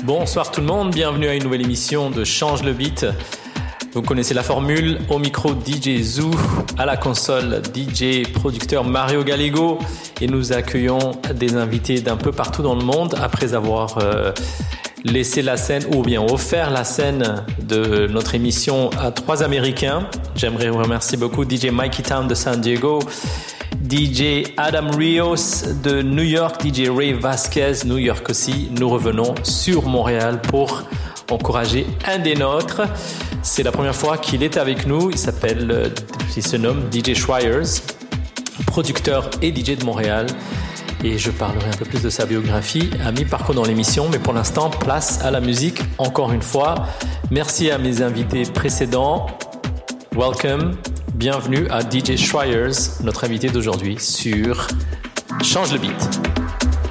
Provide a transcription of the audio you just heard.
Bonsoir tout le monde, bienvenue à une nouvelle émission de Change le Beat. Vous connaissez la formule, au micro DJ Zoo, à la console DJ producteur Mario Gallego, et nous accueillons des invités d'un peu partout dans le monde après avoir laissé la scène ou bien offert la scène de notre émission à 3 Américains. J'aimerais vous remercier beaucoup DJ Mikey Town de San Diego, DJ Adam Rios de New York, DJ Ray Vasquez, New York aussi. Nous revenons sur Montréal pour encourager un des nôtres. C'est la première fois qu'il est avec nous. Il se nomme DJ Schweiers, producteur et DJ de Montréal. Et je parlerai un peu plus de sa biographie à mi-parcours dans l'émission. Mais pour l'instant, place à la musique encore une fois. Merci à mes invités précédents. Welcome. Bienvenue à DJ Schweiers, notre invité d'aujourd'hui sur Change le Beat.